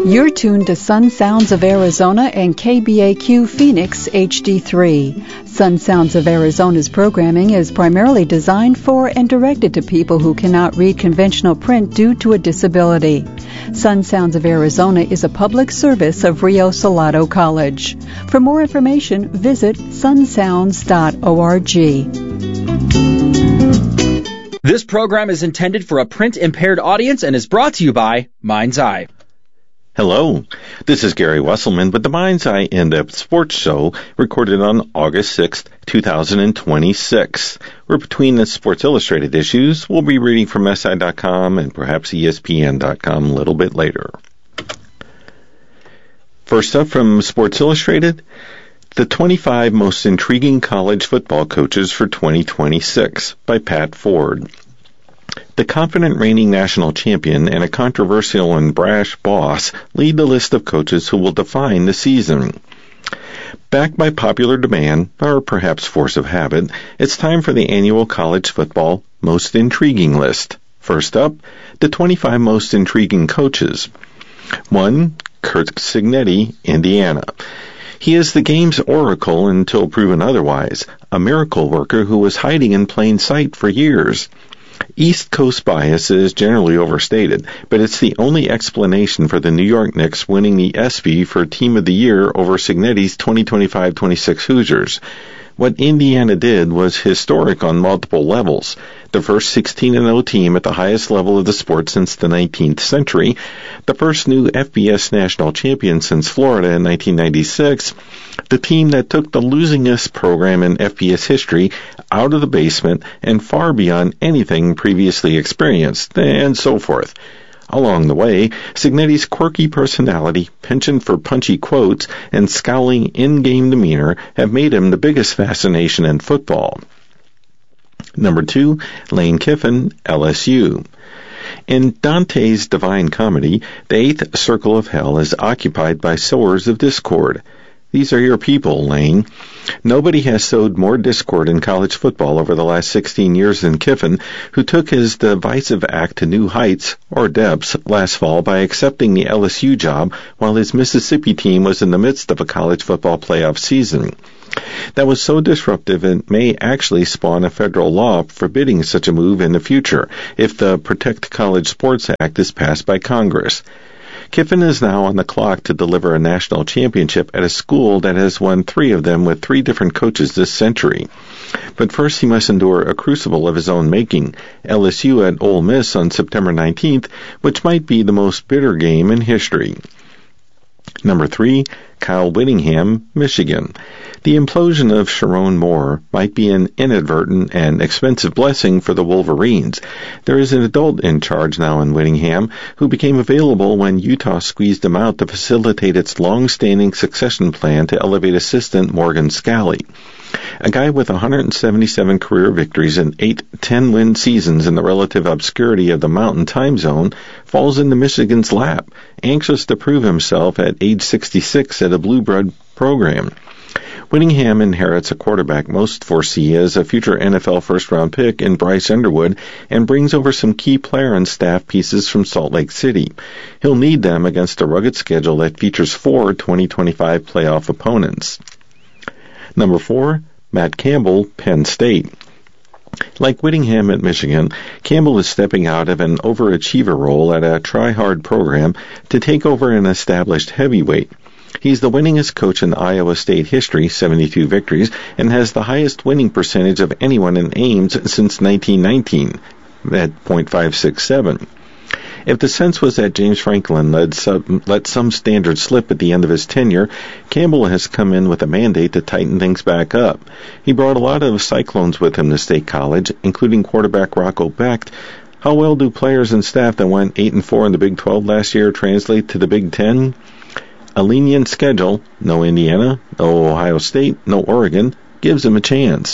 You're tuned to Sun Sounds of Arizona and KBAQ Phoenix HD3. Sun Sounds of Arizona's programming is primarily designed for and directed to people who cannot read conventional print due to a disability. Sun Sounds of Arizona is a public service of Rio Salado College. For more information, visit sunsounds.org. This program is intended for a print-impaired audience and is brought to you by Mind's Eye. Hello, this is Gary Wesselman with the Mind's Eye In-Depth Sports Show, recorded on August 6th, 2026. We're between the Sports Illustrated issues. We'll be reading from SI.com and perhaps ESPN.com a little bit later. First up from Sports Illustrated, the 25 Most Intriguing College Football Coaches for 2026 by Pat Ford. The confident reigning national champion and a controversial and brash boss lead the list of coaches who will define the season. Backed by popular demand, or perhaps force of habit, it's time for the annual college football Most Intriguing list. First up, the 25 Most Intriguing Coaches. 1. Curt Cignetti, Indiana. He is the game's oracle until proven otherwise, a miracle worker who was hiding in plain sight for years. East Coast bias is generally overstated, but it's the only explanation for the New York Knicks winning the ESPY for Team of the Year over Cignetti's 2025-26 Hoosiers. What Indiana did was historic on multiple levels. The first 16-0 team at the highest level of the sport since the 19th century, the first new FBS national champion since Florida in 1996, the team that took the losingest program in FBS history out of the basement and far beyond anything previously experienced, and so forth. Along the way, Cignetti's quirky personality, penchant for punchy quotes, and scowling in-game demeanor have made him the biggest fascination in football. Number 2, Lane Kiffin, LSU. In Dante's Divine Comedy, the eighth circle of hell is occupied by sowers of discord. These are your people, Lane. Nobody has sowed more discord in college football over the last 16 years than Kiffin, who took his divisive act to new heights, or depths, last fall by accepting the LSU job while his Mississippi team was in the midst of a college football playoff season. That was so disruptive it may actually spawn a federal law forbidding such a move in the future if the Protect College Sports Act is passed by Congress. Kiffin is now on the clock to deliver a national championship at a school that has won 3 of them with 3 different coaches this century. But first he must endure a crucible of his own making, LSU at Ole Miss on September 19th, which might be the most bitter game in history. Number 3, Kyle Whittingham, Michigan. The implosion of Sharon Moore might be an inadvertent and expensive blessing for the Wolverines. There is an adult in charge now in Whittingham who became available when Utah squeezed him out to facilitate its long-standing succession plan to elevate assistant Morgan Scalley. A guy with 177 career victories and 8 10-win seasons in the relative obscurity of the Mountain Time Zone falls into Michigan's lap, anxious to prove himself at age 66 at a Blue Blood program. Whittingham inherits a quarterback most foresee as a future NFL first-round pick in Bryce Underwood and brings over some key player and staff pieces from Salt Lake City. He'll need them against a rugged schedule that features 4 2025 playoff opponents. Number 4, Matt Campbell, Penn State. Like Whittingham at Michigan, Campbell is stepping out of an overachiever role at a try-hard program to take over an established heavyweight. He's the winningest coach in Iowa State history, 72 victories, and has the highest winning percentage of anyone in Ames since 1919, at .567. If the sense was that James Franklin let some standards slip at the end of his tenure, Campbell has come in with a mandate to tighten things back up. He brought a lot of Cyclones with him to State College, including quarterback Rocco Becht. How well do players and staff that went 8-4 in the Big 12 last year translate to the Big 10? A lenient schedule, no Indiana, no Ohio State, no Oregon, gives him a chance.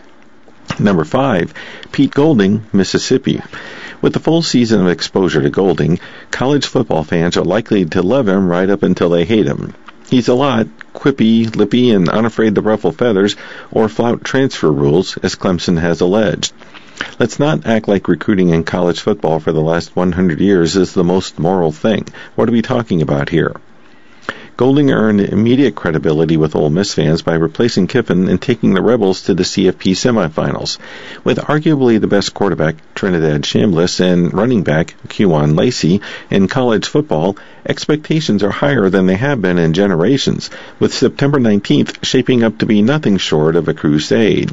Number 5, Pete Golding, Mississippi. With the full season of exposure to Golding, college football fans are likely to love him right up until they hate him. He's a lot, quippy, lippy, and unafraid to ruffle feathers or flout transfer rules, as Clemson has alleged. Let's not act like recruiting in college football for the last 100 years is the most moral thing. What are we talking about here? Golding earned immediate credibility with Ole Miss fans by replacing Kiffin and taking the Rebels to the CFP semifinals. With arguably the best quarterback, Trinidad Chambliss, and running back, Kewan Lacey, in college football, expectations are higher than they have been in generations, with September 19th shaping up to be nothing short of a crusade.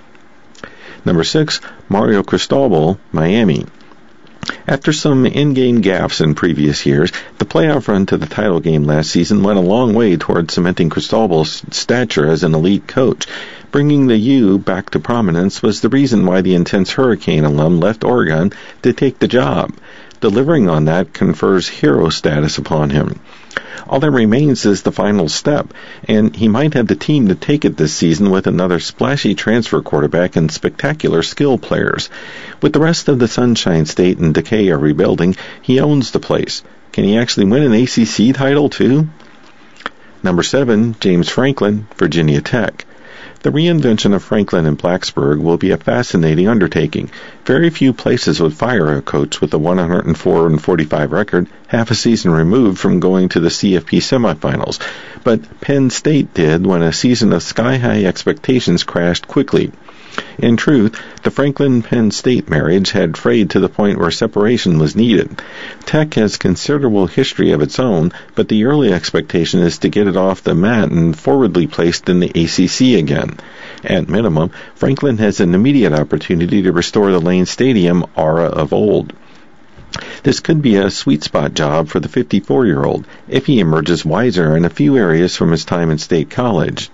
Number 6, Mario Cristobal, Miami. After some in-game gaffes in previous years, the playoff run to the title game last season went a long way toward cementing Cristobal's stature as an elite coach. Bringing the U back to prominence was the reason why the intense Hurricane alum left Oregon to take the job. Delivering on that confers hero status upon him. All that remains is the final step, and he might have the team to take it this season with another splashy transfer quarterback and spectacular skill players. With the rest of the Sunshine State in decay or rebuilding, he owns the place. Can he actually win an ACC title too? Number 7, James Franklin, Virginia Tech. The reinvention of Franklin and Blacksburg will be a fascinating undertaking. Very few places would fire a coach with a 104-45 record, half a season removed from going to the CFP semifinals. But Penn State did when a season of sky-high expectations crashed quickly. In truth, the Franklin-Penn State marriage had frayed to the point where separation was needed. Tech has considerable history of its own, but the early expectation is to get it off the mat and forwardly placed in the ACC again. At minimum, Franklin has an immediate opportunity to restore the Lane Stadium aura of old. This could be a sweet spot job for the 54-year-old if he emerges wiser in a few areas from his time in State College.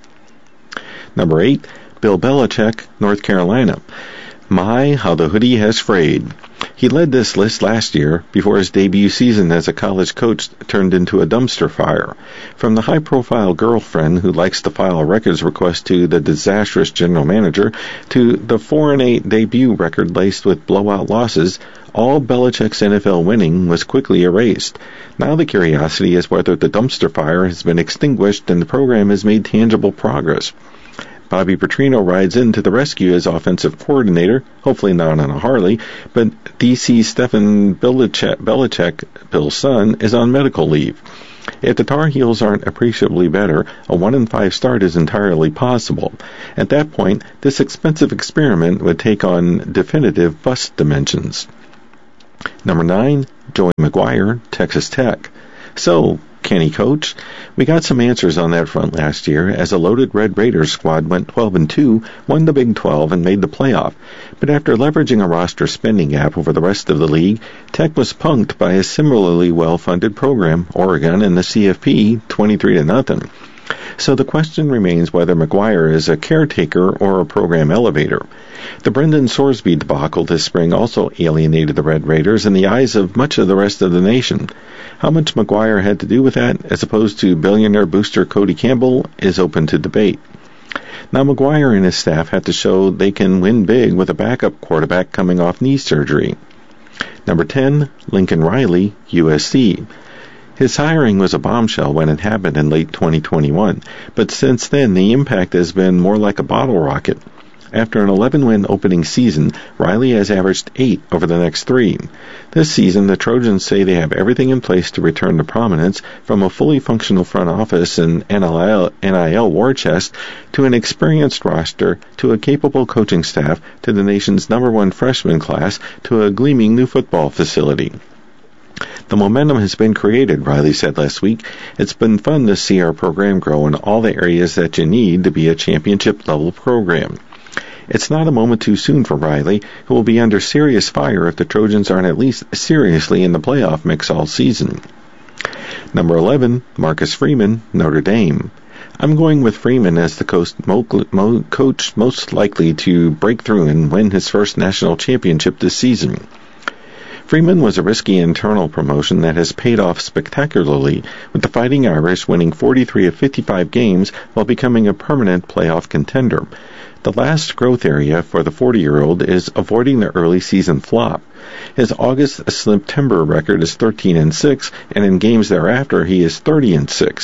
Number 8, Bill Belichick, North Carolina. My, how the hoodie has frayed. He led this list last year before his debut season as a college coach turned into a dumpster fire. From the high-profile girlfriend who likes to file a records request to the disastrous general manager to the 4-8 debut record laced with blowout losses, all Belichick's NFL winning was quickly erased. Now the curiosity is whether the dumpster fire has been extinguished and the program has made tangible progress. Bobby Petrino rides in to the rescue as offensive coordinator, hopefully not on a Harley, but DC Stephen Belichick, Bill's son, is on medical leave. If the Tar Heels aren't appreciably better, a 1-5 start is entirely possible. At that point, this expensive experiment would take on definitive bust dimensions. Number 9, Joey McGuire, Texas Tech. So, can he coach? We got some answers on that front last year as a loaded Red Raiders squad went 12-2, won the Big 12, and made the playoff. But after leveraging a roster spending gap over the rest of the league, Tech was punked by a similarly well-funded program, Oregon, and the CFP, 23-0. So the question remains whether McGuire is a caretaker or a program elevator. The Brendan Sorsby debacle this spring also alienated the Red Raiders in the eyes of much of the rest of the nation. How much McGuire had to do with that, as opposed to billionaire booster Cody Campbell, is open to debate. Now McGuire and his staff have to show they can win big with a backup quarterback coming off knee surgery. Number 10, Lincoln Riley, USC. His hiring was a bombshell when it happened in late 2021, but since then the impact has been more like a bottle rocket. After an 11-win opening season, Riley has averaged 8 over the next 3. This season, the Trojans say they have everything in place to return to prominence, from a fully functional front office and NIL war chest to an experienced roster to a capable coaching staff to the nation's number 1 freshman class to a gleaming new football facility. The momentum has been created, Riley said last week. It's been fun to see our program grow in all the areas that you need to be a championship-level program. It's not a moment too soon for Riley, who will be under serious fire if the Trojans aren't at least seriously in the playoff mix all season. Number 11, Marcus Freeman, Notre Dame. I'm going with Freeman as the coach most likely to break through and win his first national championship this season. Freeman was a risky internal promotion that has paid off spectacularly, with the Fighting Irish winning 43 of 55 games while becoming a permanent playoff contender. The last growth area for the 40-year-old is avoiding the early season flop. His August-September record is 13-6, and in games thereafter he is 30-6.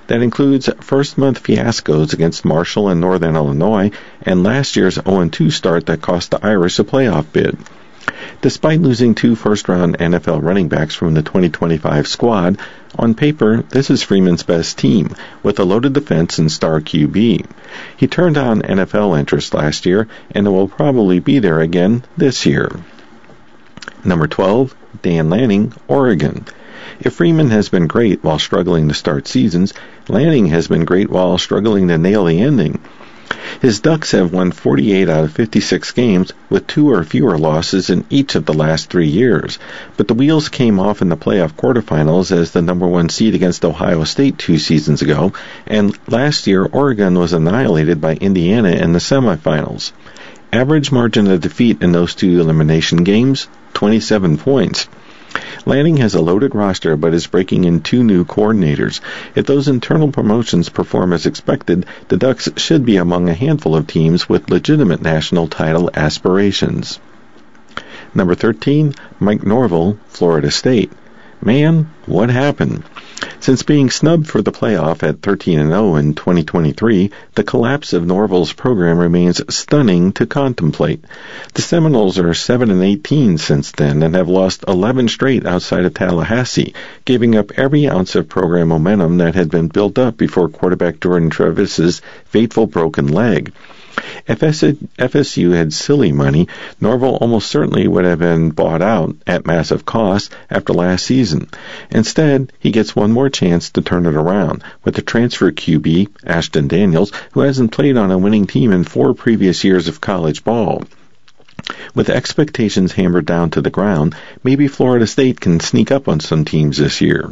That includes first-month fiascos against Marshall and Northern Illinois and last year's 0-2 start that cost the Irish a playoff bid. Despite losing 2 first-round NFL running backs from the 2025 squad, on paper, this is Freeman's best team, with a loaded defense and star QB. He turned on NFL interest last year, and it will probably be there again this year. Number 12, Dan Lanning, Oregon. If Freeman has been great while struggling to start seasons, Lanning has been great while struggling to nail the ending. His Ducks have won 48 out of 56 games, with 2 or fewer losses in each of the last 3 years. But the wheels came off in the playoff quarterfinals as the number 1 seed against Ohio State 2 seasons ago, and last year Oregon was annihilated by Indiana in the semifinals. Average margin of defeat in those 2 elimination games, 27 points. Lanning has a loaded roster but is breaking in 2 new coordinators. If those internal promotions perform as expected, the Ducks should be among a handful of teams with legitimate national title aspirations. Number 13, Mike Norvell, Florida State. Man, what happened? Since being snubbed for the playoff at 13-0 in 2023, the collapse of Norvell's program remains stunning to contemplate. The Seminoles are 7-18 since then and have lost 11 straight outside of Tallahassee, giving up every ounce of program momentum that had been built up before quarterback Jordan Travis's fateful broken leg. If FSU had silly money, Norvell almost certainly would have been bought out at massive cost after last season. Instead, he gets one more chance to turn it around with the transfer QB, Ashton Daniels, who hasn't played on a winning team in 4 previous years of college ball. With expectations hammered down to the ground, maybe Florida State can sneak up on some teams this year.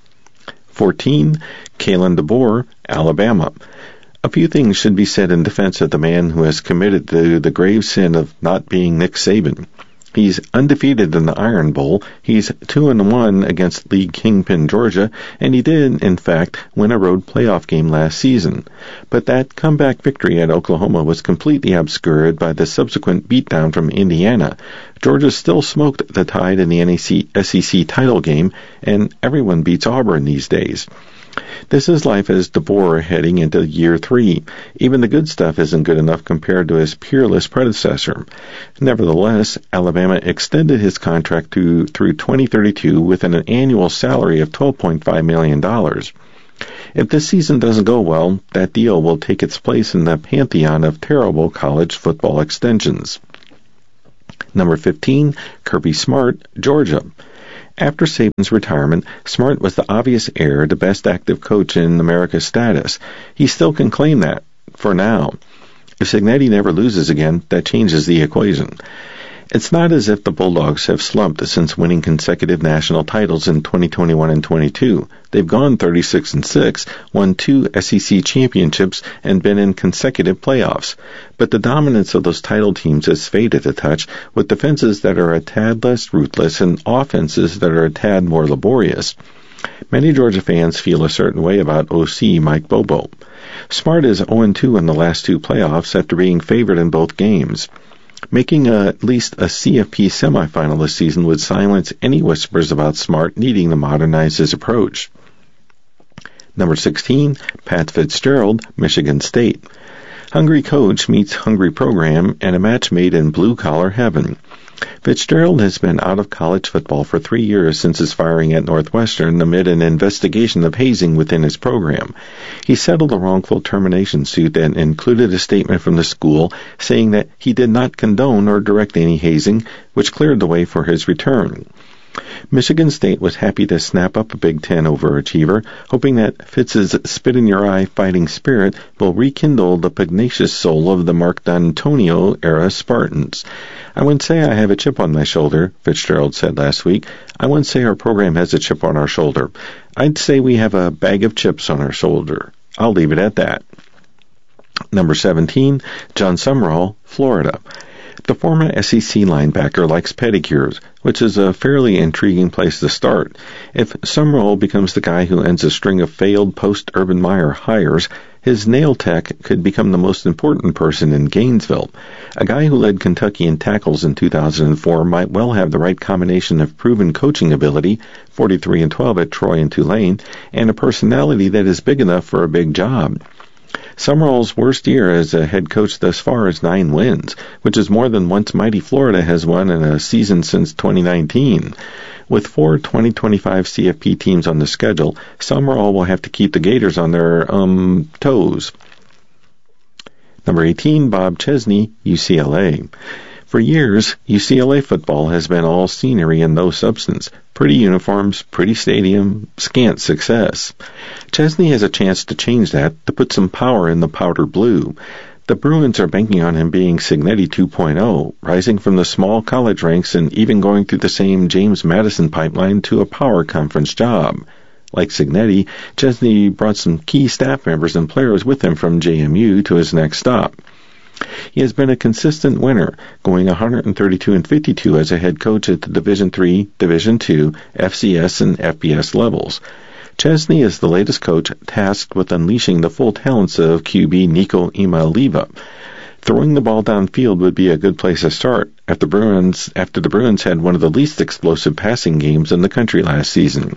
14, Kalen DeBoer, Alabama. A few things should be said in defense of the man who has committed to the grave sin of not being Nick Saban. He's undefeated in the Iron Bowl, he's 2-1 against league kingpin Georgia, and he did, in fact, win a road playoff game last season. But that comeback victory at Oklahoma was completely obscured by the subsequent beatdown from Indiana. Georgia still smoked the Tide in the SEC title game, and everyone beats Auburn these days. This is life as DeBoer heading into year 3. Even the good stuff isn't good enough compared to his peerless predecessor. Nevertheless, Alabama extended his contract through 2032 with an annual salary of $12.5 million. If this season doesn't go well, that deal will take its place in the pantheon of terrible college football extensions. Number 15, Kirby Smart, Georgia. After Saban's retirement, Smart was the obvious heir to best active coach in America's status. He still can claim that, for now. If Cignetti never loses again, that changes the equation. It's not as if the Bulldogs have slumped since winning consecutive national titles in 2021 and 22. They've gone 36-6, won 2 SEC championships, and been in consecutive playoffs. But the dominance of those title teams has faded a touch, with defenses that are a tad less ruthless and offenses that are a tad more laborious. Many Georgia fans feel a certain way about OC Mike Bobo. Smart is 0-2 in the last 2 playoffs after being favored in both games. Making at least a CFP semifinal this season would silence any whispers about Smart needing to modernize his approach. Number 16, Pat Fitzgerald, Michigan State. Hungry coach meets hungry program and a match made in blue-collar heaven. Fitzgerald has been out of college football for 3 years since his firing at Northwestern amid an investigation of hazing within his program. He settled a wrongful termination suit that included a statement from the school saying that he did not condone or direct any hazing, which cleared the way for his return. Michigan State was happy to snap up a Big Ten overachiever, hoping that Fitz's spit-in-your-eye fighting spirit will rekindle the pugnacious soul of the Mark D'Antonio-era Spartans. I wouldn't say I have a chip on my shoulder, Fitzgerald said last week. I wouldn't say our program has a chip on our shoulder. I'd say we have a bag of chips on our shoulder. I'll leave it at that. Number 17, John Summerall, Florida. The former SEC linebacker likes pedicures, which is a fairly intriguing place to start. If Summerall becomes the guy who ends a string of failed post-Urban Meyer hires, his nail tech could become the most important person in Gainesville. A guy who led Kentucky in tackles in 2004 might well have the right combination of proven coaching ability, 43-12 at Troy and Tulane, and a personality that is big enough for a big job. Summerall's worst year as a head coach thus far is 9 wins, which is more than once mighty Florida has won in a season since 2019. With 4 2025 CFP teams on the schedule, Summerall will have to keep the Gators on their, toes. Number 18, Bob Chesney, UCLA. For years, UCLA football has been all scenery and no substance. Pretty uniforms, pretty stadium, scant success. Chesney has a chance to change that, to put some power in the powder blue. The Bruins are banking on him being Cignetti 2.0, rising from the small college ranks and even going through the same James Madison pipeline to a power conference job. Like Cignetti, Chesney brought some key staff members and players with him from JMU to his next stop. He has been a consistent winner, going 132-52 as a head coach at the Division III, Division II, FCS, and FBS levels. Chesney is the latest coach tasked with unleashing the full talents of QB Nico Imaliva. Throwing the ball downfield would be a good place to start after the Bruins had one of the least explosive passing games in the country last season.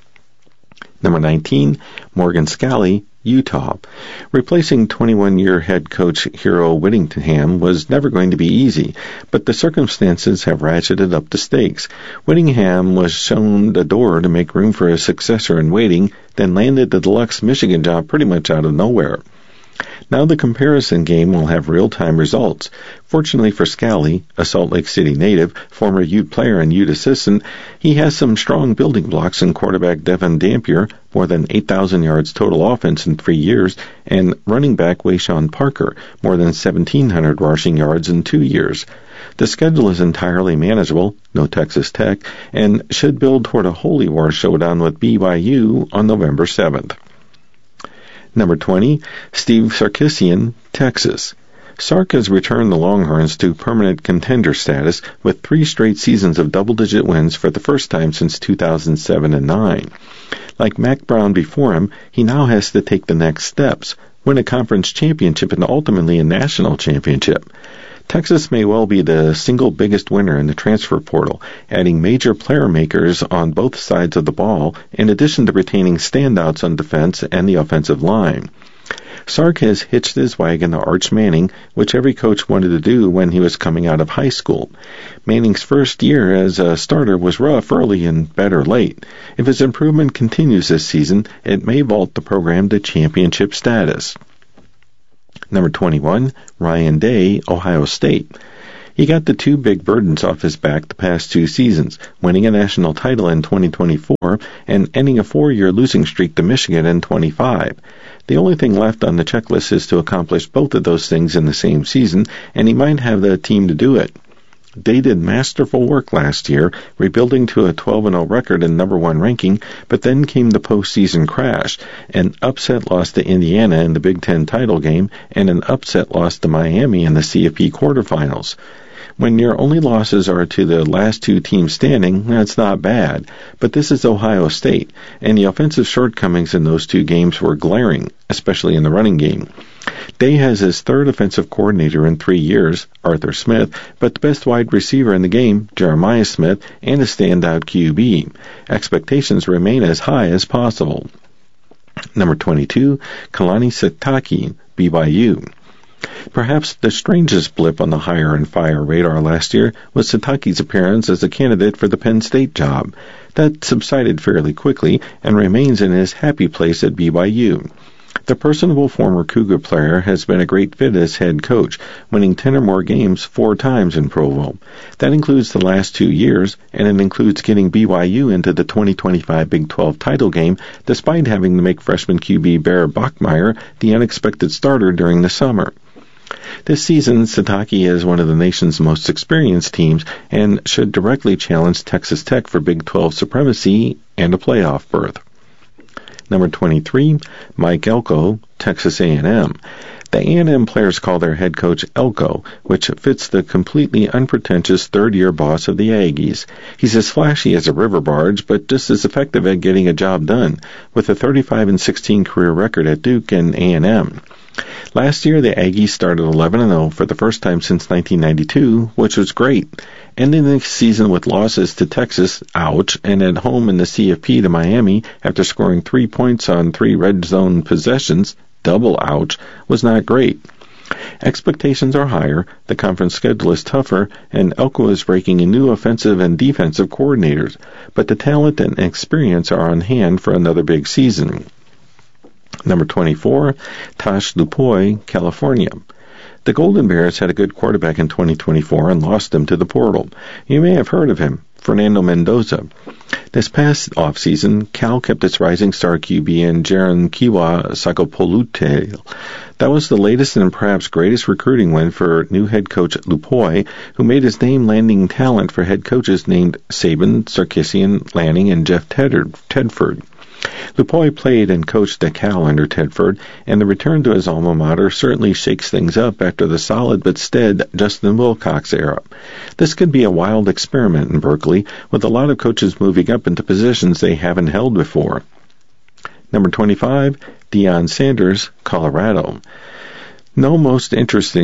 Number 19, Morgan Scalley, Utah. Replacing 21-year head coach Hero Whittingham was never going to be easy, but the circumstances have ratcheted up the stakes. Whittingham was shown the door to make room for a successor in waiting, then landed the deluxe Michigan job pretty much out of nowhere. Now the comparison game will have real-time results. Fortunately for Scalley, a Salt Lake City native, former Ute player and Ute assistant, he has some strong building blocks in quarterback Devin Dampier, more than 8,000 yards total offense in 3 years, and running back Wayshawn Parker, more than 1,700 rushing yards in 2 years. The schedule is entirely manageable, no Texas Tech, and should build toward a Holy War showdown with BYU on November 7th. Number 20, Steve Sarkisian, Texas. Sark has returned the Longhorns to permanent contender status with 3 straight seasons of double-digit wins for the first time since 2007 and 9. Like Mack Brown before him, he now has to take the next steps, win a conference championship and ultimately a national championship. Texas may well be the single biggest winner in the transfer portal, adding major player makers on both sides of the ball, in addition to retaining standouts on defense and the offensive line. Sark has hitched his wagon to Arch Manning, which every coach wanted to do when he was coming out of high school. Manning's first year as a starter was rough early and better late. If his improvement continues this season, it may vault the program to championship status. Number 21, Ryan Day, Ohio State. He got the 2 big burdens off his back the past 2 seasons, winning a national title in 2024 and ending a 4-year losing streak to Michigan in 25. The only thing left on the checklist is to accomplish both of those things in the same season, and he might have the team to do it. They did masterful work last year, rebuilding to a 12-0 record and number 1 ranking, but then came the postseason crash, an upset loss to Indiana in the Big Ten title game, and an upset loss to Miami in the CFP quarterfinals. When your only losses are to the last 2 teams standing, that's not bad, but this is Ohio State, and the offensive shortcomings in those 2 games were glaring, especially in the running game. Day has his 3rd offensive coordinator in 3 years, Arthur Smith, but the best wide receiver in the game, Jeremiah Smith, and a standout QB. Expectations remain as high as possible. Number 22, Kalani Sitake, BYU. Perhaps the strangest blip on the hire and fire radar last year was Sitake's appearance as a candidate for the Penn State job. That subsided fairly quickly and remains in his happy place at BYU. The personable former Cougar player has been a great fit as head coach, winning 10 or more games 4 times in Provo. That includes the last 2 years, and it includes getting BYU into the 2025 Big 12 title game, despite having to make freshman QB Bear Bachmeier the unexpected starter during the summer. This season, Sitake is one of the nation's most experienced teams and should directly challenge Texas Tech for Big 12 supremacy and a playoff berth. Number 23, Mike Elko, Texas A&M. The A&M players call their head coach Elko, which fits the completely unpretentious third-year boss of the Aggies. He's as flashy as a river barge, but just as effective at getting a job done, with a 35-16 career record at Duke and A&M. Last year, the Aggies started 11-0 for the first time since 1992, which was great, ending the season with losses to Texas, ouch, and at home in the CFP to Miami after scoring 3 points on 3 red zone possessions, double ouch, was not great. Expectations are higher, the conference schedule is tougher, and Elko is breaking in new offensive and defensive coordinators, but the talent and experience are on hand for another big season. Number 24, Tosh Lupoi, California. The Golden Bears had a good quarterback in 2024 and lost him to the portal. You may have heard of him, Fernando Mendoza. This past offseason, Cal kept its rising star QB in Jaron Kiwa Sakopolute. That was the latest and perhaps greatest recruiting win for new head coach Lupoi, who made his name landing talent for head coaches named Saban, Sarkisian, Lanning, and Jeff Tedford. Lupoi played and coached at Cal under Tedford, and the return to his alma mater certainly shakes things up after the solid but steady Justin Wilcox era. This could be a wild experiment in Berkeley, with a lot of coaches moving up into positions they haven't held before. Number 25, Deion Sanders, Colorado. No most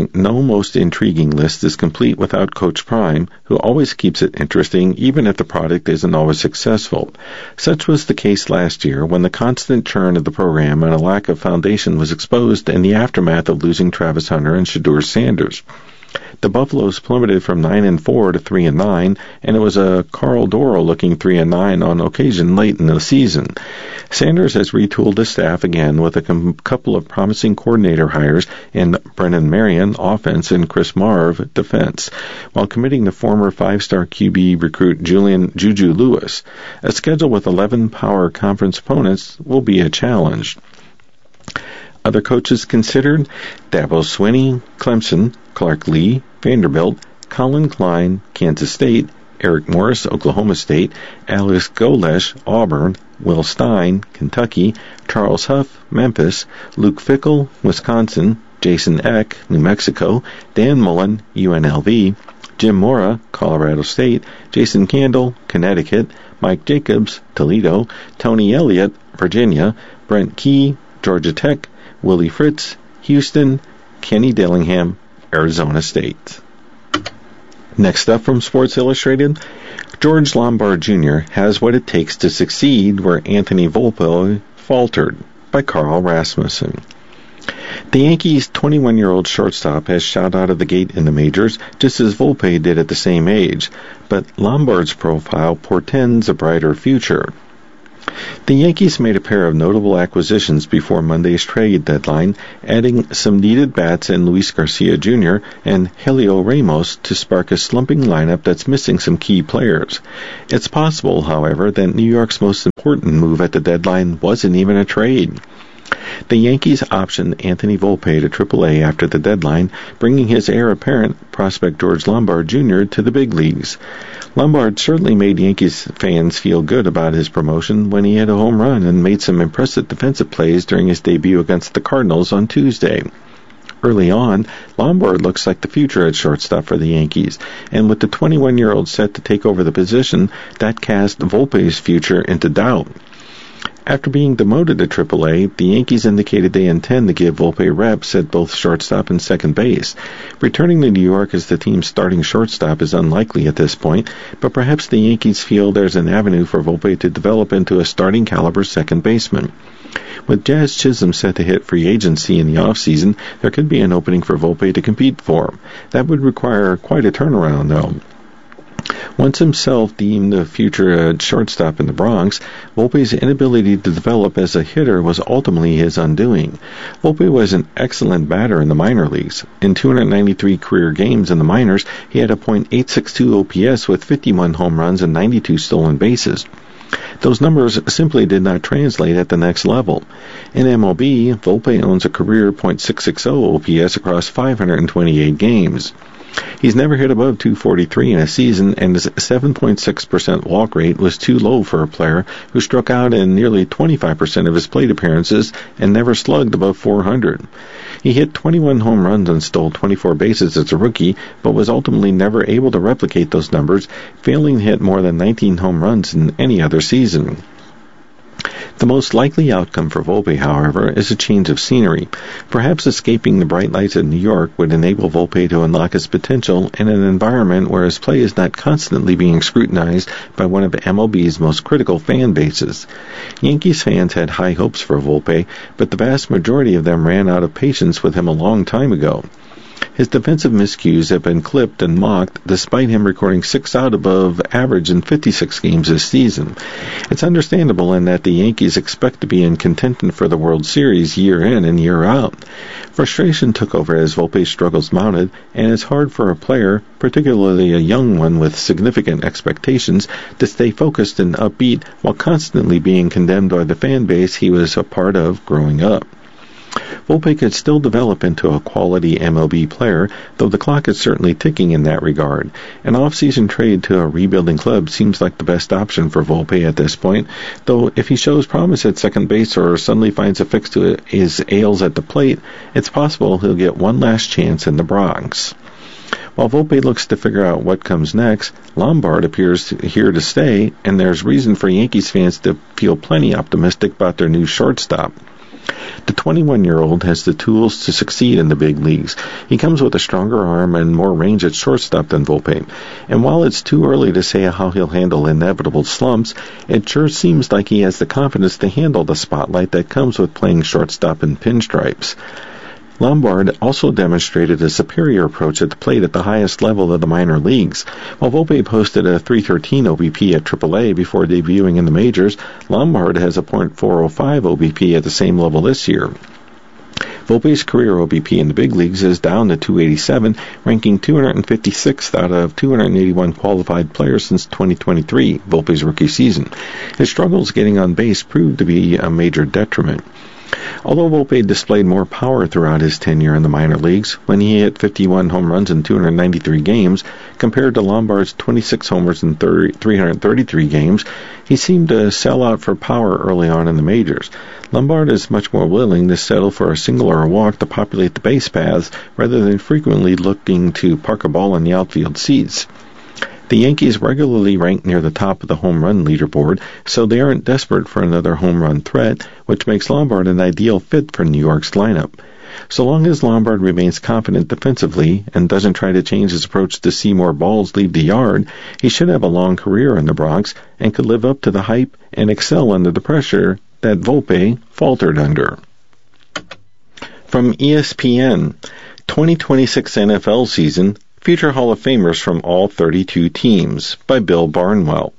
intriguing list is complete without Coach Prime, who always keeps it interesting even if the product isn't always successful. Such was the case last year when the constant churn of the program and a lack of foundation was exposed in the aftermath of losing Travis Hunter and Shedeur Sanders. The Buffaloes plummeted from 9-4 to 3-9, and it was a Carl Doro-looking 3-9 on occasion late in the season. Sanders has retooled the staff again with a couple of promising coordinator hires in Brennan Marion, offense, and Chris Marv, defense, while committing the former 5-star QB recruit Juju Lewis. A schedule with 11 power conference opponents will be a challenge. Other coaches considered: Dabo Swinney, Clemson; Clark Lee, Vanderbilt; Colin Klein, Kansas State; Eric Morris, Oklahoma State; Alex Golesh, Auburn; Will Stein, Kentucky; Charles Huff, Memphis; Luke Fickell, Wisconsin; Jason Eck, New Mexico; Dan Mullen, UNLV; Jim Mora, Colorado State; Jason Candle, Connecticut; Mike Jacobs, Toledo; Tony Elliott, Virginia; Brent Key, Georgia Tech; Willie Fritz, Houston; Kenny Dillingham, Arizona State. Next up from Sports Illustrated, George Lombard Jr. has what it takes to succeed where Anthony Volpe faltered, by Carl Rasmussen. The Yankees' 21-year-old shortstop has shot out of the gate in the majors, just as Volpe did at the same age, but Lombard's profile portends a brighter future. The Yankees made a pair of notable acquisitions before Monday's trade deadline, adding some needed bats in Luis Garcia Jr. and Helio Ramos to spark a slumping lineup that's missing some key players. It's possible, however, that New York's most important move at the deadline wasn't even a trade. The Yankees optioned Anthony Volpe to AAA after the deadline, bringing his heir apparent, prospect George Lombard Jr., to the big leagues. Lombard certainly made Yankees fans feel good about his promotion when he had a home run and made some impressive defensive plays during his debut against the Cardinals on Tuesday. Early on, Lombard looks like the future at shortstop for the Yankees, and with the 21-year-old set to take over the position, that cast Volpe's future into doubt. After being demoted to AAA, the Yankees indicated they intend to give Volpe reps at both shortstop and second base. Returning to New York as the team's starting shortstop is unlikely at this point, but perhaps the Yankees feel there's an avenue for Volpe to develop into a starting caliber second baseman. With Jazz Chisholm set to hit free agency in the offseason, there could be an opening for Volpe to compete for. That would require quite a turnaround, though. Once himself deemed the future shortstop in the Bronx, Volpe's inability to develop as a hitter was ultimately his undoing. Volpe was an excellent batter in the minor leagues. In 293 career games in the minors, he had a .862 OPS with 51 home runs and 92 stolen bases. Those numbers simply did not translate at the next level. In MLB, Volpe owns a career .660 OPS across 528 games. He's never hit above 243 in a season, and his 7.6% walk rate was too low for a player who struck out in nearly 25% of his plate appearances and never slugged above 400. He hit 21 home runs and stole 24 bases as a rookie, but was ultimately never able to replicate those numbers, failing to hit more than 19 home runs in any other season. The most likely outcome for Volpe, however, is a change of scenery. Perhaps escaping the bright lights of New York would enable Volpe to unlock his potential in an environment where his play is not constantly being scrutinized by one of MLB's most critical fan bases. Yankees fans had high hopes for Volpe, but the vast majority of them ran out of patience with him a long time ago. His defensive miscues have been clipped and mocked, despite him recording 6 out above average in 56 games this season. It's understandable in that the Yankees expect to be in contention for the World Series year in and year out. Frustration took over as Volpe's struggles mounted, and it's hard for a player, particularly a young one with significant expectations, to stay focused and upbeat while constantly being condemned by the fan base he was a part of growing up. Volpe could still develop into a quality MLB player, though the clock is certainly ticking in that regard. An off-season trade to a rebuilding club seems like the best option for Volpe at this point, though if he shows promise at second base or suddenly finds a fix to his ails at the plate, it's possible he'll get one last chance in the Bronx. While Volpe looks to figure out what comes next, Lombard appears here to stay, and there's reason for Yankees fans to feel plenty optimistic about their new shortstop. The 21-year-old has the tools to succeed in the big leagues. He comes with a stronger arm and more range at shortstop than Volpe. And while it's too early to say how he'll handle inevitable slumps, it sure seems like he has the confidence to handle the spotlight that comes with playing shortstop in pinstripes. Lombard also demonstrated a superior approach at the plate at the highest level of the minor leagues. While Volpe posted a .313 OBP at AAA before debuting in the majors, Lombard has a .405 OBP at the same level this year. Volpe's career OBP in the big leagues is down to .287, ranking 256th out of 281 qualified players since 2023, Volpe's rookie season. His struggles getting on base proved to be a major detriment. Although Volpe displayed more power throughout his tenure in the minor leagues, when he hit 51 home runs in 293 games, compared to Lombard's 26 homers in 333 games, he seemed to sell out for power early on in the majors. Lombard is much more willing to settle for a single or a walk to populate the base paths, rather than frequently looking to park a ball in the outfield seats. The Yankees regularly rank near the top of the home run leaderboard, so they aren't desperate for another home run threat, which makes Lombard an ideal fit for New York's lineup. So long as Lombard remains confident defensively and doesn't try to change his approach to see more balls leave the yard, he should have a long career in the Bronx and could live up to the hype and excel under the pressure that Volpe faltered under. From ESPN, 2026 NFL season, Future Hall of Famers from all 32 teams, by Bill Barnwell.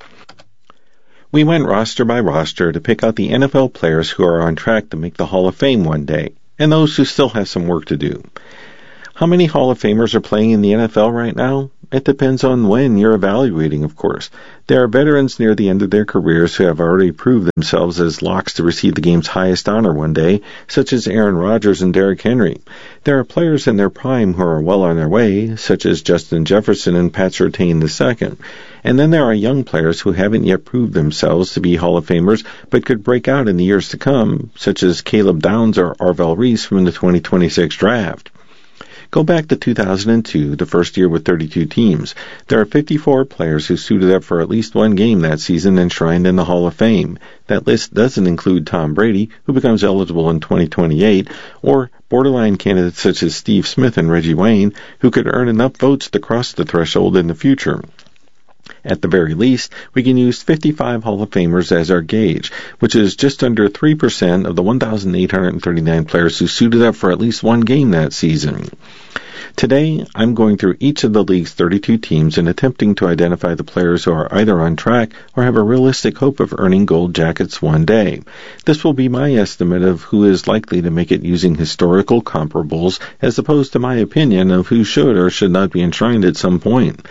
We went roster by roster to pick out the NFL players who are on track to make the Hall of Fame one day, and those who still have some work to do. How many Hall of Famers are playing in the NFL right now? It depends on when you're evaluating, of course. There are veterans near the end of their careers who have already proved themselves as locks to receive the game's highest honor one day, such as Aaron Rodgers and Derrick Henry. There are players in their prime who are well on their way, such as Justin Jefferson and Pat Surtain II. And then there are young players who haven't yet proved themselves to be Hall of Famers, but could break out in the years to come, such as Caleb Downs or Arvell Reese from the 2026 draft. Go back to 2002, the first year with 32 teams. There are 54 players who suited up for at least one game that season enshrined in the Hall of Fame. That list doesn't include Tom Brady, who becomes eligible in 2028, or borderline candidates such as Steve Smith and Reggie Wayne, who could earn enough votes to cross the threshold in the future. At the very least, we can use 55 Hall of Famers as our gauge, which is just under 3% of the 1,839 players who suited up for at least one game that season. Today, I'm going through each of the league's 32 teams and attempting to identify the players who are either on track or have a realistic hope of earning gold jackets one day. This will be my estimate of who is likely to make it using historical comparables, as opposed to my opinion of who should or should not be enshrined at some point.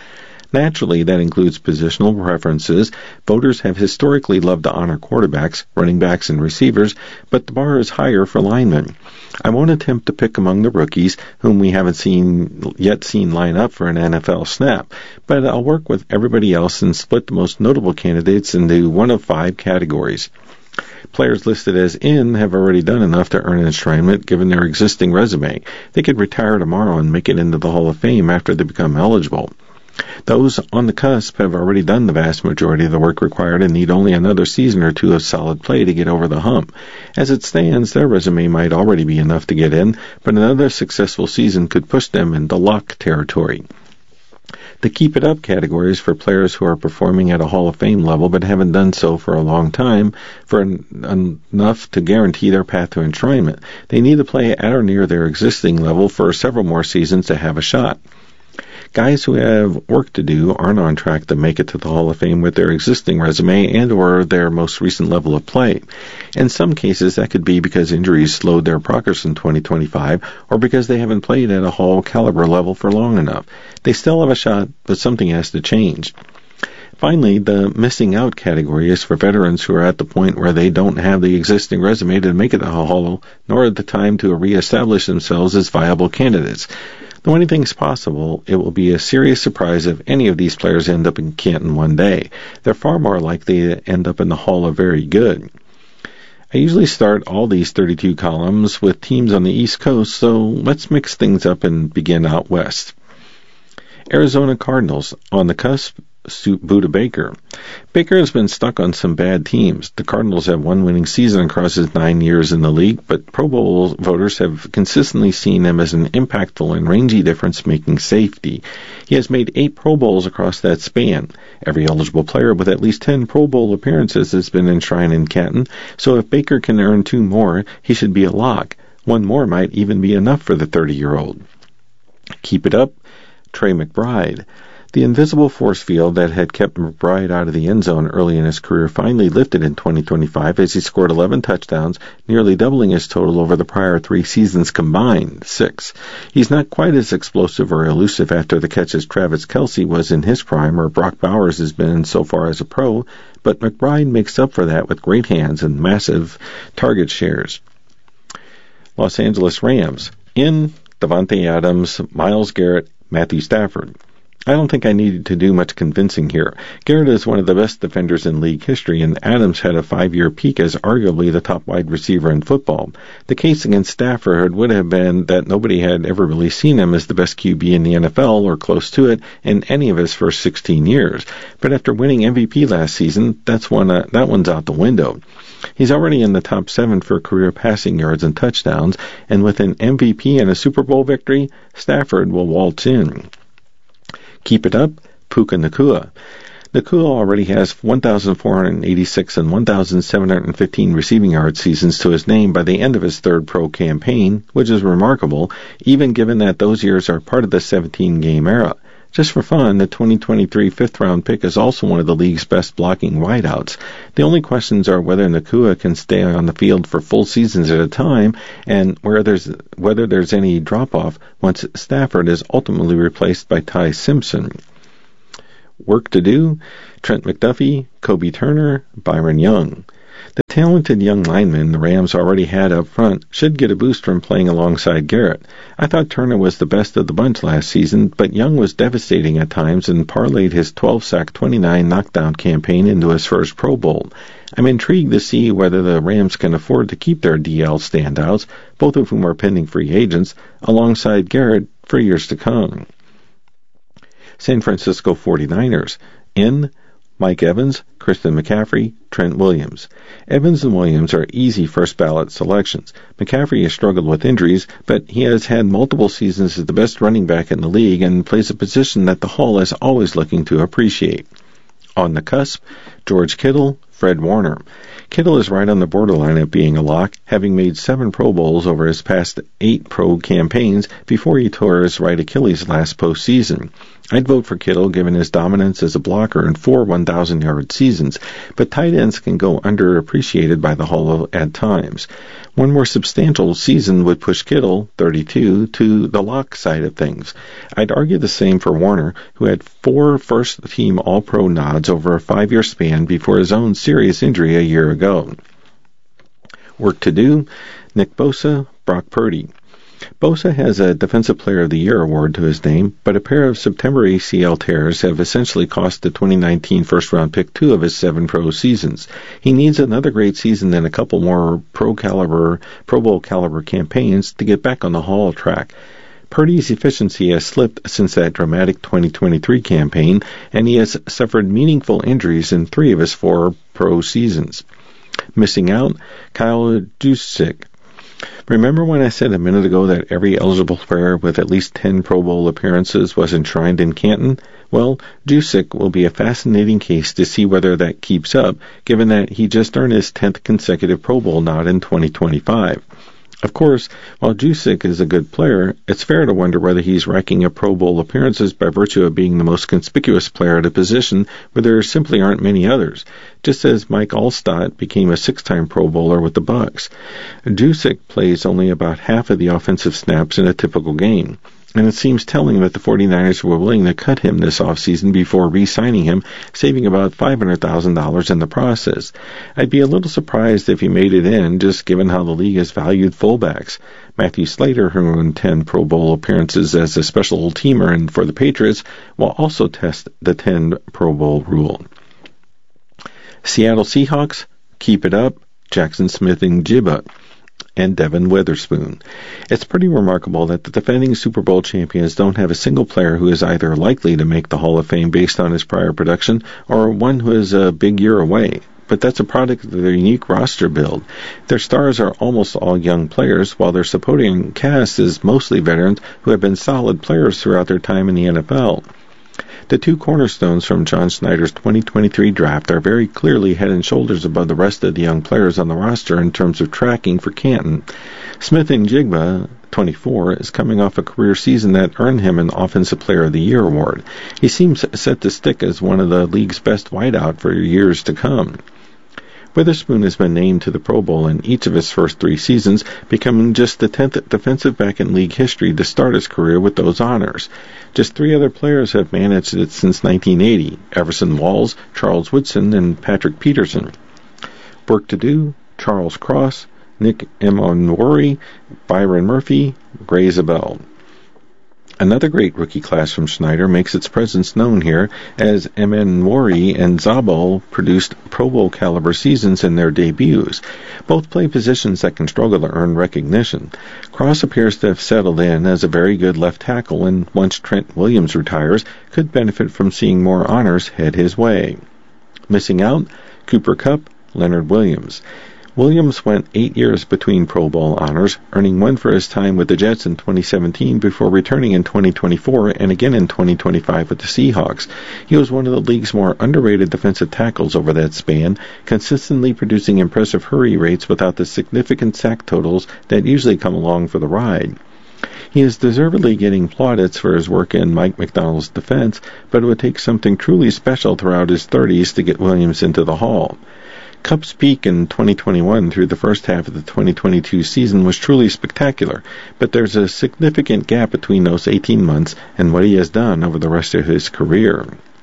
Naturally, that includes positional preferences. Voters have historically loved to honor quarterbacks, running backs, and receivers, but the bar is higher for linemen. I won't attempt to pick among the rookies, whom we haven't yet seen line up for an NFL snap, but I'll work with everybody else and split the most notable candidates into one of 5 categories. Players listed as in have already done enough to earn an enshrinement given their existing resume. They could retire tomorrow and make it into the Hall of Fame after they become eligible. Those on the cusp have already done the vast majority of the work required and need only another season or 2 of solid play to get over the hump. As it stands, their resume might already be enough to get in, but another successful season could push them into luck territory. The keep it up category is for players who are performing at a Hall of Fame level but haven't done so for a long time for enough to guarantee their path to enshrinement. They need to play at or near their existing level for several more seasons to have a shot. Guys who have work to do aren't on track to make it to the Hall of Fame with their existing resume and or their most recent level of play. In some cases, that could be because injuries slowed their progress in 2025 or because they haven't played at a Hall caliber level for long enough. They still have a shot, but something has to change. Finally, the missing out category is for veterans who are at the point where they don't have the existing resume to make it to the Hall, nor the time to reestablish themselves as viable candidates. Though anything's possible, it will be a serious surprise if any of these players end up in Canton one day. They're far more likely to end up in the Hall of Very Good. I usually start all these 32 columns with teams on the East Coast, so let's mix things up and begin out west. Arizona Cardinals, on the cusp, suit Budda Baker. Baker has been stuck on some bad teams. The Cardinals have one winning season across his 9 years in the league, but Pro Bowl voters have consistently seen him as an impactful and rangy difference-making safety. He has made 8 Pro Bowls across that span. Every eligible player with at least 10 Pro Bowl appearances has been enshrined in Canton, so if Baker can earn 2 more, he should be a lock. 1 more might even be enough for the 30-year-old. Keep it up, Trey McBride. The invisible force field that had kept McBride out of the end zone early in his career finally lifted in 2025 as he scored 11 touchdowns, nearly doubling his total over the prior 3 seasons combined, 6. He's not quite as explosive or elusive after the catch as Travis Kelce was in his prime or Brock Bowers has been so far as a pro, but McBride makes up for that with great hands and massive target shares. Los Angeles Rams. In Davante Adams, Myles Garrett, Matthew Stafford. I don't think I needed to do much convincing here. Garrett is one of the best defenders in league history, and Adams had a 5-year peak as arguably the top wide receiver in football. The case against Stafford would have been that nobody had ever really seen him as the best QB in the NFL or close to it in any of his first 16 years. But after winning MVP last season, that one's out the window. He's already in the top 7 for career passing yards and touchdowns, and with an MVP and a Super Bowl victory, Stafford will waltz in. Keep it up, Puka Nacua. Nacua already has 1,486 and 1,715 receiving yard seasons to his name by the end of his 3rd pro campaign, which is remarkable, even given that those years are part of the 17-game era. Just for fun, the 2023 5th-round pick is also one of the league's best blocking wideouts. The only questions are whether Nacua can stay on the field for full seasons at a time and whether there's any drop-off once Stafford is ultimately replaced by Ty Simpson. Work to do, Trent McDuffie, Kobe Turner, Byron Young. The talented young lineman the Rams already had up front should get a boost from playing alongside Garrett. I thought Turner was the best of the bunch last season, but Young was devastating at times and parlayed his 12-sack, 29 knockdown campaign into his first Pro Bowl. I'm intrigued to see whether the Rams can afford to keep their DL standouts, both of whom are pending free agents, alongside Garrett for years to come. San Francisco 49ers. In Mike Evans, Christian McCaffrey, Trent Williams. Evans and Williams are easy first-ballot selections. McCaffrey has struggled with injuries, but he has had multiple seasons as the best running back in the league and plays a position that the Hall is always looking to appreciate. On the cusp, George Kittle, Fred Warner. Kittle is right on the borderline of being a lock, having made 7 Pro Bowls over his past 8 pro campaigns before he tore his right Achilles last postseason. I'd vote for Kittle given his dominance as a blocker in 4 1,000-yard seasons, but tight ends can go underappreciated by the Hall at times. One more substantial season would push Kittle, 32, to the lock side of things. I'd argue the same for Warner, who had 4 first-team All-Pro nods over a 5-year span before his own serious injury a year ago. Work to do, Nick Bosa, Brock Purdy. Bosa has a Defensive Player of the Year award to his name, but a pair of September ACL tears have essentially cost the 2019 first-round pick 2 of his 7 pro seasons. He needs another great season and a couple more Pro Bowl caliber campaigns to get back on the Hall track. Purdy's efficiency has slipped since that dramatic 2023 campaign, and he has suffered meaningful injuries in 3 of his 4 pro seasons. Missing out, Kyle Juszczyk. Remember when I said a minute ago that every eligible player with at least 10 Pro Bowl appearances was enshrined in Canton? Well, Juszczyk will be a fascinating case to see whether that keeps up, given that he just earned his 10th consecutive Pro Bowl nod in 2025. Of course, while Juszczyk is a good player, it's fair to wonder whether he's racking up Pro Bowl appearances by virtue of being the most conspicuous player at a position where there simply aren't many others, just as Mike Alstott became a 6-time Pro Bowler with the Bucs. Juszczyk plays only about half of the offensive snaps in a typical game, and it seems telling that the 49ers were willing to cut him this offseason before re-signing him, saving about $500,000 in the process. I'd be a little surprised if he made it in, just given how the league has valued fullbacks. Matthew Slater, who earned 10 Pro Bowl appearances as a special teamer and for the Patriots, will also test the 10 Pro Bowl rule. Seattle Seahawks, keep it up, Jackson Smith-Njigba and Devin Witherspoon. It's pretty remarkable that the defending Super Bowl champions don't have a single player who is either likely to make the Hall of Fame based on his prior production or one who is a big year away. But that's a product of their unique roster build. Their stars are almost all young players, while their supporting cast is mostly veterans who have been solid players throughout their time in the NFL. The 2 cornerstones from John Schneider's 2023 draft are very clearly head and shoulders above the rest of the young players on the roster in terms of tracking for Canton. Smith-Njigba, 24, is coming off a career season that earned him an Offensive Player of the Year award. He seems set to stick as one of the league's best wideout for years to come. Witherspoon has been named to the Pro Bowl in each of his first 3 seasons, becoming just the 10th defensive back in league history to start his career with those honors. Just 3 other players have managed it since 1980, Everson Walls, Charles Woodson, and Patrick Peterson. Work to do, Charles Cross, Nick Emmanwori, Byron Murphy, Gray Zabel. Another great rookie class from Schneider makes its presence known here, as Emmanwori and Zabel produced Pro Bowl caliber seasons in their debuts. Both play positions that can struggle to earn recognition. Cross appears to have settled in as a very good left tackle, and once Trent Williams retires, could benefit from seeing more honors head his way. Missing out, Cooper Kupp, Leonard Williams. Williams went 8 years between Pro Bowl honors, earning 1 for his time with the Jets in 2017 before returning in 2024 and again in 2025 with the Seahawks. He was one of the league's more underrated defensive tackles over that span, consistently producing impressive hurry rates without the significant sack totals that usually come along for the ride. He is deservedly getting plaudits for his work in Mike Macdonald's defense, but it would take something truly special throughout his 30s to get Williams into the Hall. Kupp's peak in 2021 through the first half of the 2022 season was truly spectacular, but there's a significant gap between those 18 months and what he has done over the rest of his career.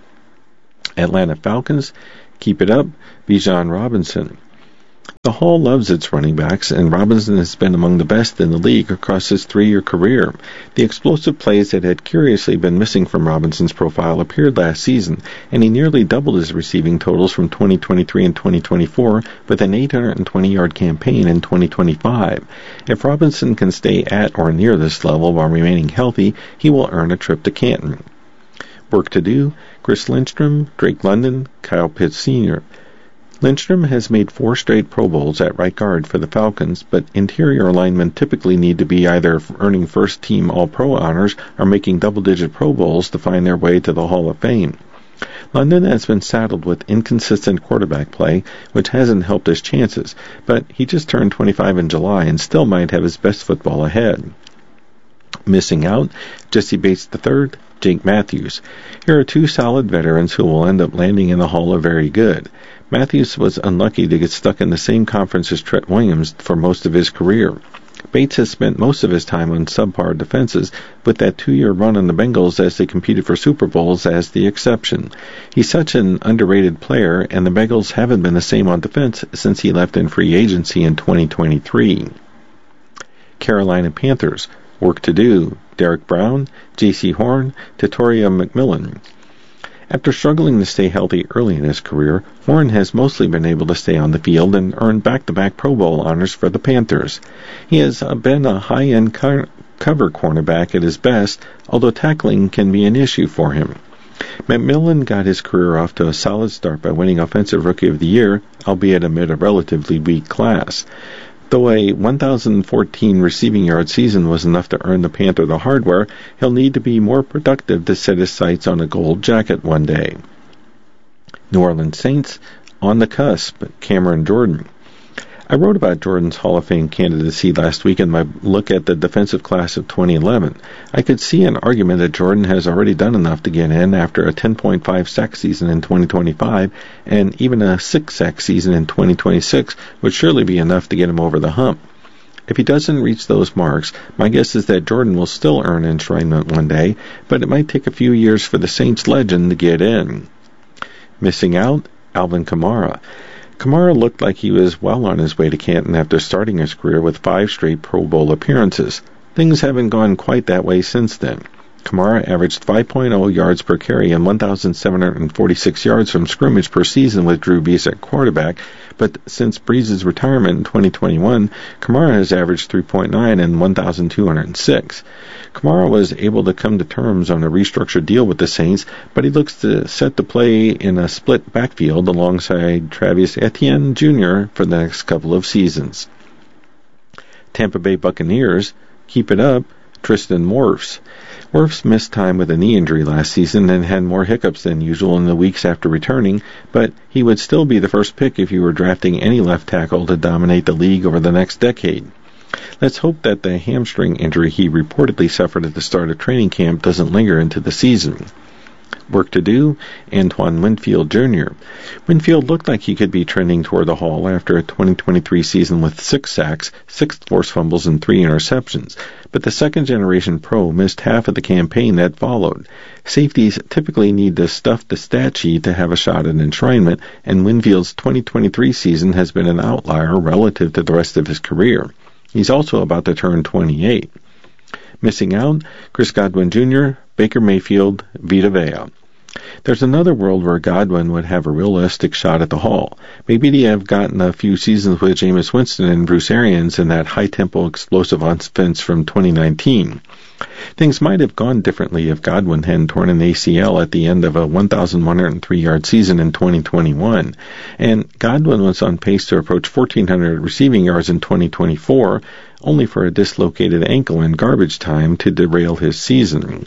Atlanta Falcons, keep it up, Bijan Robinson. The Hall loves its running backs, and Robinson has been among the best in the league across his 3-year career. The explosive plays that had curiously been missing from Robinson's profile appeared last season, and he nearly doubled his receiving totals from 2023 and 2024 with an 820-yard campaign in 2025. If Robinson can stay at or near this level while remaining healthy, he will earn a trip to Canton. Work to do, Chris Lindstrom, Drake London, Kyle Pitts Sr. Lindstrom has made 4 straight Pro Bowls at right guard for the Falcons, but interior linemen typically need to be either earning first-team All-Pro honors or making double-digit Pro Bowls to find their way to the Hall of Fame. London has been saddled with inconsistent quarterback play, which hasn't helped his chances, but he just turned 25 in July and still might have his best football ahead. Missing out, Jesse Bates III, Jake Matthews. Here are two solid veterans who will end up landing in the Hall of Very Good. Matthews was unlucky to get stuck in the same conference as Trent Williams for most of his career. Bates has spent most of his time on subpar defenses, with that 2-year run on the Bengals as they competed for Super Bowls as the exception. He's such an underrated player, and the Bengals haven't been the same on defense since he left in free agency in 2023. Carolina Panthers. Work to do. Derek Brown, J.C. Horn, Tatoria McMillan. After struggling to stay healthy early in his career, Horn has mostly been able to stay on the field and earn back-to-back Pro Bowl honors for the Panthers. He has been a high-end cover cornerback at his best, although tackling can be an issue for him. McMillan got his career off to a solid start by winning Offensive Rookie of the Year, albeit amid a relatively weak class. Though a 1,014 receiving yard season was enough to earn the Panther the hardware, he'll need to be more productive to set his sights on a gold jacket one day. New Orleans Saints, on the cusp, Cameron Jordan. I wrote about Jordan's Hall of Fame candidacy last week in my look at the defensive class of 2011. I could see an argument that Jordan has already done enough to get in after a 10.5 sack season in 2025, and even a 6 sack season in 2026 would surely be enough to get him over the hump. If he doesn't reach those marks, my guess is that Jordan will still earn enshrinement one day, but it might take a few years for the Saints legend to get in. Missing out, Alvin Kamara. Kamara looked like he was well on his way to Canton after starting his career with 5 straight Pro Bowl appearances. Things haven't gone quite that way since then. Kamara averaged 5.0 yards per carry and 1,746 yards from scrimmage per season with Drew Brees at quarterback, but since Brees' retirement in 2021, Kamara has averaged 3.9 and 1,206. Kamara was able to come to terms on a restructured deal with the Saints, but he looks set to play in a split backfield alongside Travis Etienne Jr. for the next couple of seasons. Tampa Bay Buccaneers, keep it up, Tristan Wirfs. Wirfs missed time with a knee injury last season and had more hiccups than usual in the weeks after returning, but he would still be the first pick if you were drafting any left tackle to dominate the league over the next decade. Let's hope that the hamstring injury he reportedly suffered at the start of training camp doesn't linger into the season. Work to do, Antoine Winfield Jr. Winfield looked like he could be trending toward the Hall after a 2023 season with 6 sacks, 6 forced fumbles, and 3 interceptions, but the second-generation pro missed half of the campaign that followed. Safeties typically need to stuff the stat sheet to have a shot at enshrinement, and Winfield's 2023 season has been an outlier relative to the rest of his career. He's also about to turn 28. Missing out, Chris Godwin Jr., Baker Mayfield, Vita Vea. There's another world where Godwin would have a realistic shot at the Hall. Maybe they have gotten a few seasons with Jameis Winston and Bruce Arians in that high-tempo explosive offense from 2019. Things might have gone differently if Godwin hadn't torn an ACL at the end of a 1,103-yard season in 2021, and Godwin was on pace to approach 1,400 receiving yards in 2024, only for a dislocated ankle in garbage time to derail his season.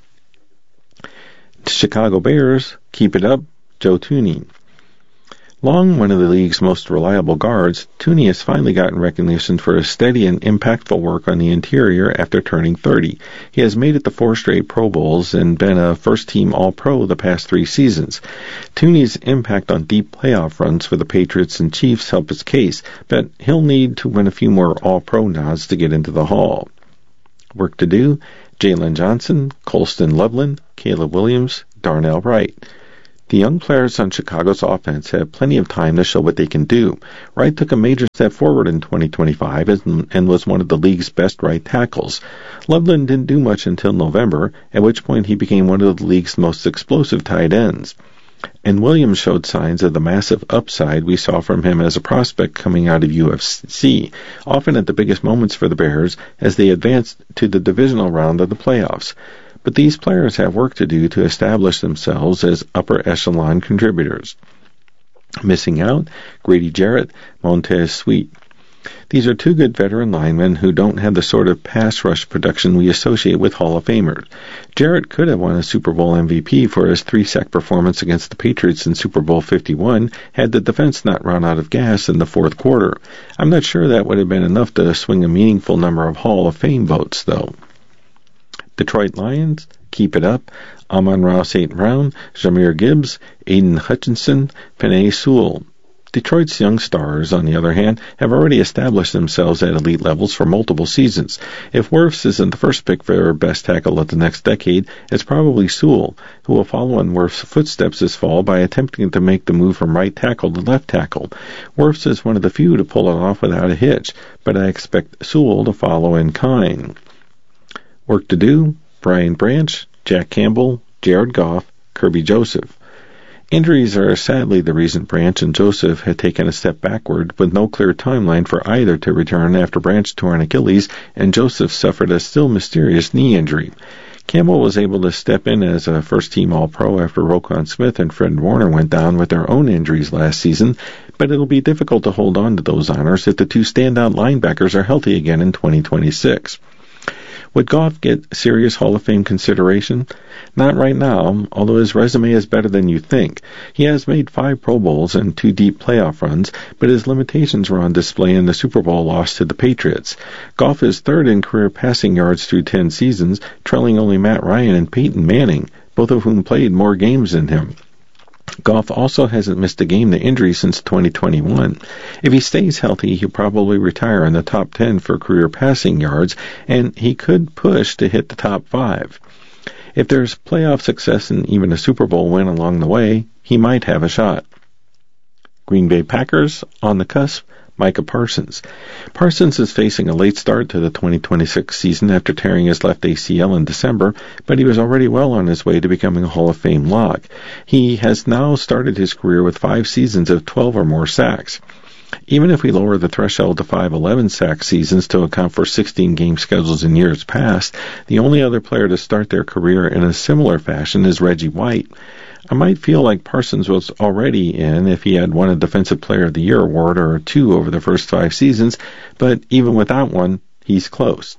Chicago Bears, keep it up, Joe Thuney. Long one of the league's most reliable guards, Thuney has finally gotten recognition for his steady and impactful work on the interior after turning 30. He has made it to 4 straight Pro Bowls and been a first-team All-Pro the past 3 seasons. Thuney's impact on deep playoff runs for the Patriots and Chiefs help his case, but he'll need to win a few more All-Pro nods to get into the Hall. Work to do, Jalen Johnson, Colston Loveland, Caleb Williams, Darnell Wright. The young players on Chicago's offense have plenty of time to show what they can do. Wright took a major step forward in 2025 and was one of the league's best right tackles. Loveland didn't do much until November, at which point he became one of the league's most explosive tight ends. And Williams showed signs of the massive upside we saw from him as a prospect coming out of UFC, often at the biggest moments for the Bears as they advanced to the divisional round of the playoffs. But these players have work to do to establish themselves as upper echelon contributors. Missing out, Grady Jarrett, Montez Sweat. These are 2 good veteran linemen who don't have the sort of pass rush production we associate with Hall of Famers. Jarrett could have won a Super Bowl MVP for his 3-sack performance against the Patriots in Super Bowl 51 had the defense not run out of gas in the 4th quarter. I'm not sure that would have been enough to swing a meaningful number of Hall of Fame votes, though. Detroit Lions, Keep It Up, Amon-Ra St. Brown, Jahmyr Gibbs, Aiden Hutchinson, Penei Sewell. Detroit's young stars, on the other hand, have already established themselves at elite levels for multiple seasons. If Wirfs isn't the first pick for best tackle of the next decade, it's probably Sewell, who will follow in Wirfs' footsteps this fall by attempting to make the move from right tackle to left tackle. Wirfs is one of the few to pull it off without a hitch, but I expect Sewell to follow in kind. Work to do: Brian Branch, Jack Campbell, Jared Goff, Kirby Joseph. Injuries are sadly the reason Branch and Joseph had taken a step backward, with no clear timeline for either to return after Branch tore an Achilles and Joseph suffered a still mysterious knee injury. Campbell was able to step in as a first-team All-Pro after Roquan Smith and Fred Warner went down with their own injuries last season, but it'll be difficult to hold on to those honors if the two standout linebackers are healthy again in 2026. Would Goff get serious Hall of Fame consideration? Not right now, although his resume is better than you think. He has made 5 Pro Bowls and 2 deep playoff runs, but his limitations were on display in the Super Bowl loss to the Patriots. Goff is third in career passing yards through 10 seasons, trailing only Matt Ryan and Peyton Manning, both of whom played more games than him. Goff also hasn't missed a game to injury since 2021. If he stays healthy, he'll probably retire in the top 10 for career passing yards, and he could push to hit the top 5. If there's playoff success and even a Super Bowl win along the way, he might have a shot. Green Bay Packers, on the cusp, Micah Parsons. Parsons is facing a late start to the 2026 season after tearing his left ACL in December, but he was already well on his way to becoming a Hall of Fame lock. He has now started his career with 5 seasons of 12 or more sacks. Even if we lower the threshold to 5 11-sack seasons to account for 16 game schedules in years past, the only other player to start their career in a similar fashion is Reggie White. I might feel like Parsons was already in if he had won a Defensive Player of the Year award or 2 over the first 5 seasons, but even without one, he's close.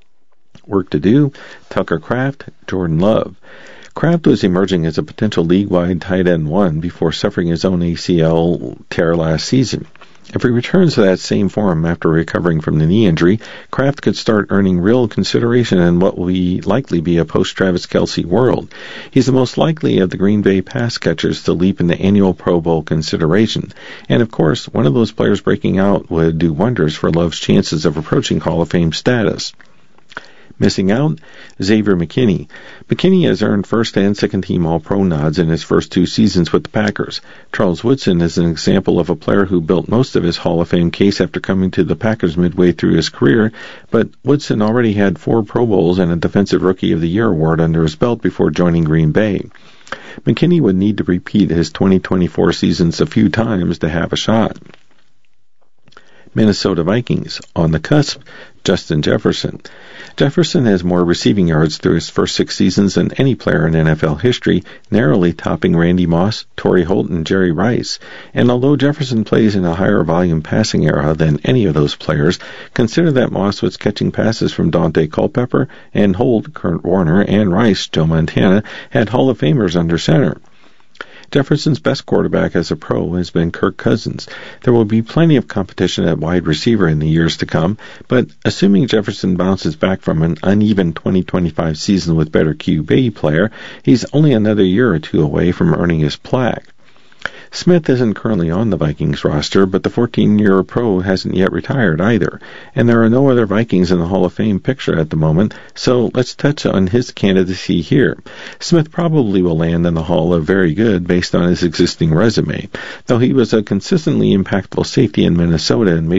Work to do: Tucker Kraft, Jordan Love. Kraft was emerging as a potential league-wide tight end 1 before suffering his own ACL tear last season. If he returns to that same form after recovering from the knee injury, Kraft could start earning real consideration in what will likely be a post-Travis Kelce world. He's the most likely of the Green Bay pass catchers to leap into annual Pro Bowl consideration. And of course, one of those players breaking out would do wonders for Love's chances of approaching Hall of Fame status. Missing out? Xavier McKinney. McKinney has earned first and second team All-Pro nods in his first 2 seasons with the Packers. Charles Woodson is an example of a player who built most of his Hall of Fame case after coming to the Packers midway through his career, but Woodson already had 4 Pro Bowls and a Defensive Rookie of the Year award under his belt before joining Green Bay. McKinney would need to repeat his 2024 seasons a few times to have a shot. Minnesota Vikings, on the cusp, Justin Jefferson. Jefferson has more receiving yards through his first 6 seasons than any player in NFL history, narrowly topping Randy Moss, Torrey Holt, and Jerry Rice. And although Jefferson plays in a higher volume passing era than any of those players, consider that Moss was catching passes from Dante Culpepper, and Holt, Kurt Warner, and Rice, Joe Montana, had Hall of Famers under center. Jefferson's best quarterback as a pro has been Kirk Cousins. There will be plenty of competition at wide receiver in the years to come, but assuming Jefferson bounces back from an uneven 2025 season with better QB player, he's only another year or 2 away from earning his plaque. Smith isn't currently on the Vikings roster, but the 14-year pro hasn't yet retired either, and there are no other Vikings in the Hall of Fame picture at the moment, so let's touch on his candidacy here. Smith probably will land in the Hall of Very Good based on his existing resume, though he was a consistently impactful safety in Minnesota and made